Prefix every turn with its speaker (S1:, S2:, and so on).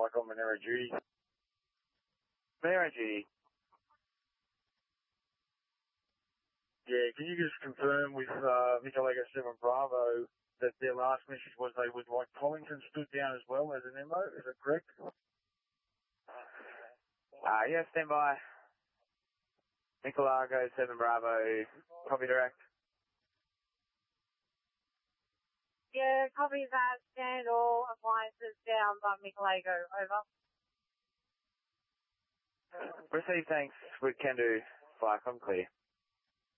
S1: like on Monero duty.
S2: Monero duty.
S1: Yeah, can you just confirm with Mika Lego 7 Bravo that their last message was they would like Collington stood down as well as an MO? Is that correct?
S2: Yeah, stand by. Nicolago 7 Bravo, copy direct.
S3: Yeah, copy that. Stand all appliances down by Nicolago. Over.
S2: Receive, thanks. We can do. Fly, I'm clear.